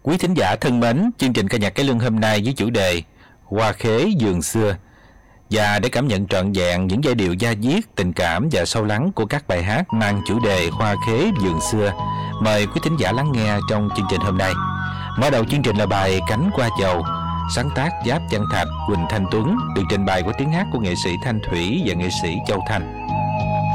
Quý thính giả thân mến, chương trình ca nhạc cải lương hôm nay với chủ đề Hoa khế vườn xưa. Và để cảm nhận trọn vẹn những giai điệu da diết, tình cảm và sâu lắng của các bài hát mang chủ đề Hoa khế vườn xưa, mời quý thính giả lắng nghe trong chương trình hôm nay. Mở đầu chương trình là bài Cánh Qua Chầu, sáng tác Giáp Văn Thạch, Quỳnh Thanh Tuấn, được trình bày của tiếng hát của nghệ sĩ Thanh Thủy và nghệ sĩ Châu Thanh.